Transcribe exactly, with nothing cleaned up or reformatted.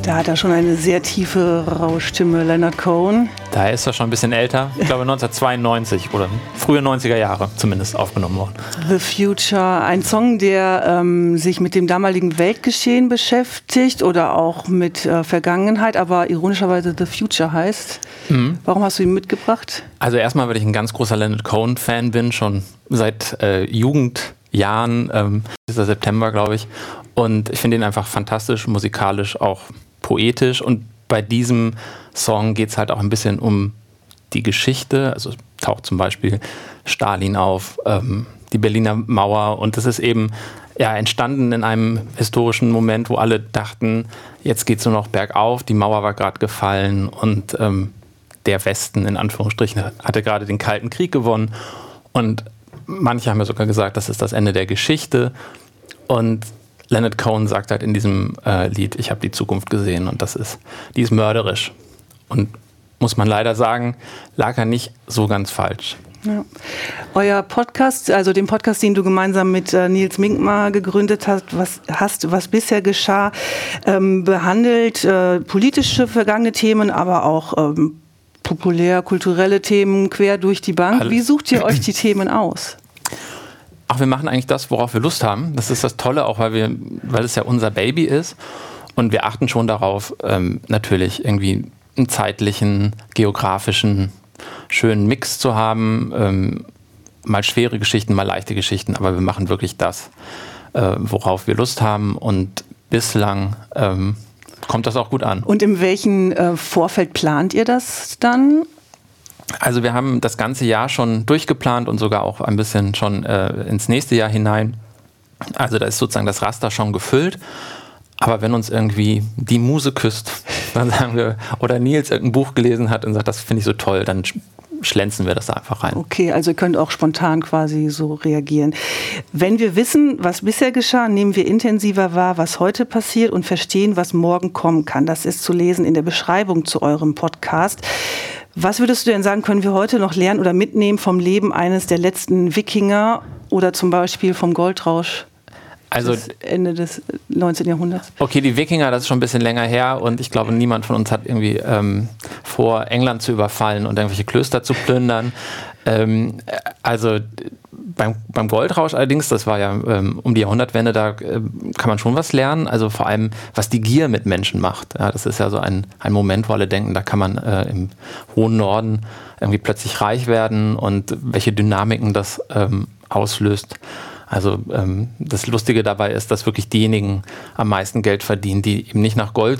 Da hat er schon eine sehr tiefe Rauschstimme, Leonard Cohen. Da ist er schon ein bisschen älter. Ich glaube neunzehnhundertzweiundneunzig oder frühe neunziger Jahre zumindest aufgenommen worden. The Future, ein Song, der ähm, sich mit dem damaligen Weltgeschehen beschäftigt oder auch mit äh, Vergangenheit, aber ironischerweise The Future heißt. Mhm. Warum hast du ihn mitgebracht? Also erstmal, weil ich ein ganz großer Leonard Cohen-Fan bin, schon seit äh, Jugendjahren, ähm, dieser September, glaube ich. Und ich finde ihn einfach fantastisch, musikalisch, auch poetisch. Und bei diesem Song geht es halt auch ein bisschen um die Geschichte. Also taucht zum Beispiel Stalin auf, ähm, die Berliner Mauer. Und das ist eben ja, entstanden in einem historischen Moment, wo alle dachten, jetzt geht es nur noch bergauf. Die Mauer war gerade gefallen und ähm, der Westen, in Anführungsstrichen, hatte gerade den Kalten Krieg gewonnen. Und manche haben ja sogar gesagt, das ist das Ende der Geschichte. Und Leonard Cohen sagt halt in diesem äh, Lied, ich habe die Zukunft gesehen und das ist, die ist mörderisch. Und muss man leider sagen, lag er nicht so ganz falsch. Ja. Euer Podcast, also den Podcast, den du gemeinsam mit äh, Nils Minkmar gegründet hast, was, hast, was bisher geschah, ähm, behandelt äh, politische vergangene Themen, aber auch ähm, populär, kulturelle Themen quer durch die Bank. Wie sucht ihr euch die Themen aus? Ach, wir machen eigentlich das, worauf wir Lust haben. Das ist das Tolle, auch weil wir, weil es ja unser Baby ist. Und wir achten schon darauf, ähm, natürlich irgendwie einen zeitlichen, geografischen, schönen Mix zu haben. Ähm, mal schwere Geschichten, mal leichte Geschichten. Aber wir machen wirklich das, äh, worauf wir Lust haben. Und bislang ähm, kommt das auch gut an. Und in welchem äh, Vorfeld plant ihr das dann? Also wir haben das ganze Jahr schon durchgeplant und sogar auch ein bisschen schon äh, ins nächste Jahr hinein. Also da ist sozusagen das Raster schon gefüllt. Aber wenn uns irgendwie die Muse küsst, dann sagen wir, oder Nils irgendein Buch gelesen hat und sagt, das finde ich so toll, dann schlänzen wir das da einfach rein. Okay, also ihr könnt auch spontan quasi so reagieren. Wenn wir wissen, was bisher geschah, nehmen wir intensiver wahr, was heute passiert und verstehen, was morgen kommen kann. Das ist zu lesen in der Beschreibung zu eurem Podcast. Was würdest du denn sagen, können wir heute noch lernen oder mitnehmen vom Leben eines der letzten Wikinger oder zum Beispiel vom Goldrausch? Also das Ende des neunzehnten Jahrhunderts. Okay, die Wikinger, das ist schon ein bisschen länger her und ich glaube, niemand von uns hat irgendwie ähm, vor, England zu überfallen und irgendwelche Klöster zu plündern. Ähm, also beim, beim Goldrausch allerdings, das war ja ähm, um die Jahrhundertwende, da äh, kann man schon was lernen. Also vor allem, was die Gier mit Menschen macht. Ja, das ist ja so ein, ein Moment, wo alle denken, da kann man äh, im hohen Norden irgendwie plötzlich reich werden und welche Dynamiken das ähm, auslöst. Also ähm, das Lustige dabei ist, dass wirklich diejenigen am meisten Geld verdienen, die eben nicht nach Gold